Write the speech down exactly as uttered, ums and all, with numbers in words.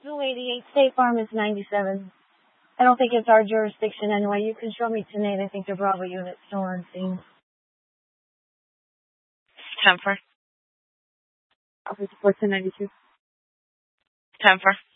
two eighty-eight State Farm is ninety-seven. I don't think it's our jurisdiction anyway. You can show me tonight. I think the Bravo unit's still on scene. ten four. Officer fourteen ninety-two. ten four.